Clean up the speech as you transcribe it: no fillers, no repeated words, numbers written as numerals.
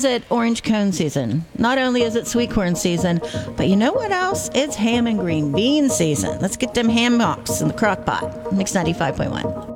is it orange cone season. Not only is it sweet corn season, but you know what else? It's ham and green bean season. Let's get them ham hocks in the crock pot. Mix 95.1.